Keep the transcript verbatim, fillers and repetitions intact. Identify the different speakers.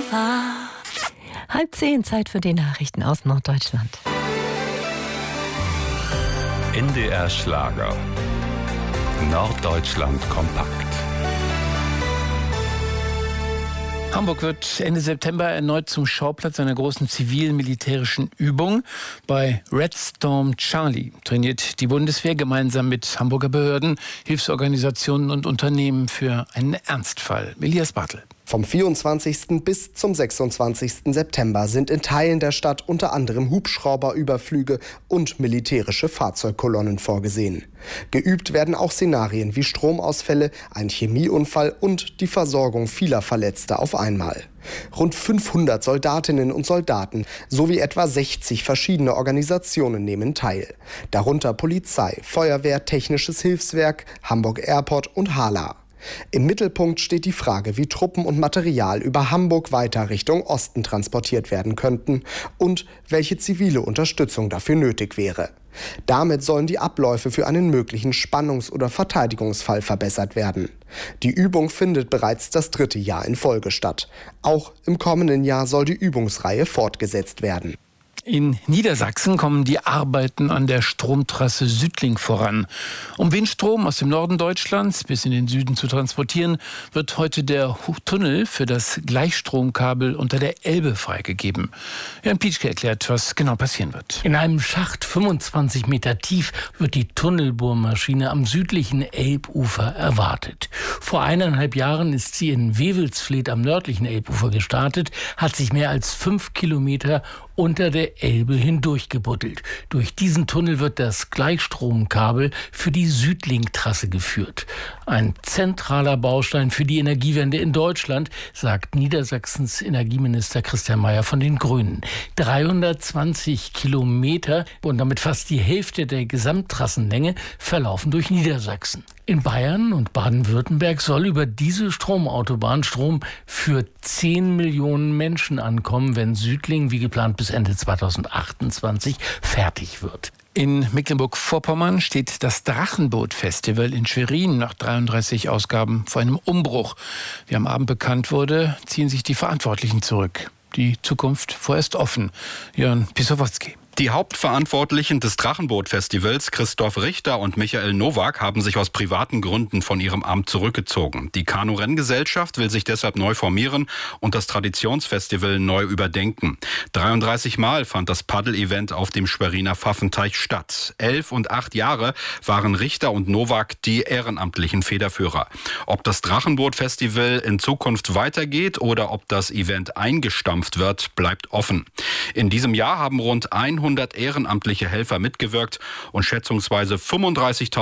Speaker 1: Gefahr.
Speaker 2: Halb zehn, Zeit für die Nachrichten aus Norddeutschland.
Speaker 3: N D R Schlager. Norddeutschland kompakt.
Speaker 4: Hamburg wird Ende September erneut zum Schauplatz einer großen zivil-militärischen Übung. Bei Red Storm Charlie trainiert die Bundeswehr gemeinsam mit Hamburger Behörden, Hilfsorganisationen und Unternehmen für einen Ernstfall. Elias Bartel.
Speaker 5: Vom vierundzwanzigsten bis zum sechsundzwanzigsten September sind in Teilen der Stadt unter anderem Hubschrauberüberflüge und militärische Fahrzeugkolonnen vorgesehen. Geübt werden auch Szenarien wie Stromausfälle, ein Chemieunfall und die Versorgung vieler Verletzter auf einmal. Rund fünfhundert Soldatinnen und Soldaten sowie etwa sechzig verschiedene Organisationen nehmen teil. Darunter Polizei, Feuerwehr, Technisches Hilfswerk, Hamburg Airport und Hala. Im Mittelpunkt steht die Frage, wie Truppen und Material über Hamburg weiter Richtung Osten transportiert werden könnten und welche zivile Unterstützung dafür nötig wäre. Damit sollen die Abläufe für einen möglichen Spannungs- oder Verteidigungsfall verbessert werden. Die Übung findet bereits das dritte Jahr in Folge statt. Auch im kommenden Jahr soll die Übungsreihe fortgesetzt werden.
Speaker 4: In Niedersachsen kommen die Arbeiten an der Stromtrasse Südlink voran. Um Windstrom aus dem Norden Deutschlands bis in den Süden zu transportieren, wird heute der Tunnel für das Gleichstromkabel unter der Elbe freigegeben. Jan Pietschke erklärt, was genau passieren wird.
Speaker 6: In einem Schacht fünfundzwanzig Meter tief wird die Tunnelbohrmaschine am südlichen Elbufer erwartet. Vor eineinhalb Jahren ist sie in Wewelsfleth am nördlichen Elbufer gestartet, hat sich mehr als fünf Kilometer unter der Elbe hindurchgebuddelt. Durch diesen Tunnel wird das Gleichstromkabel für die Südlink-Trasse geführt. Ein zentraler Baustein für die Energiewende in Deutschland, sagt Niedersachsens Energieminister Christian Mayer von den Grünen. dreihundertzwanzig Kilometer und damit fast die Hälfte der Gesamttrassenlänge verlaufen durch Niedersachsen. In Bayern und Baden-Württemberg soll über diese Stromautobahn Strom für zehn Millionen Menschen ankommen, wenn Südlink wie geplant bis Ende zweitausendachtundzwanzig fertig wird.
Speaker 4: In Mecklenburg-Vorpommern steht das Drachenboot-Festival in Schwerin nach dreiunddreißig Ausgaben vor einem Umbruch. Wie am Abend bekannt wurde, ziehen sich die Verantwortlichen zurück. Die Zukunft vorerst offen. Jörn Pisowotzki.
Speaker 7: Die Hauptverantwortlichen des Drachenboot-Festivals, Christoph Richter und Michael Nowak, haben sich aus privaten Gründen von ihrem Amt zurückgezogen. Die Kanu-Renngesellschaft will sich deshalb neu formieren und das Traditionsfestival neu überdenken. dreiunddreißig Mal fand das Paddel-Event auf dem Schweriner Pfaffenteich statt. Elf und acht Jahre waren Richter und Nowak die ehrenamtlichen Federführer. Ob das Drachenboot-Festival in Zukunft weitergeht oder ob das Event eingestampft wird, bleibt offen. In diesem Jahr haben rund hundert ehrenamtliche Helfer mitgewirkt und schätzungsweise fünfunddreißigtausend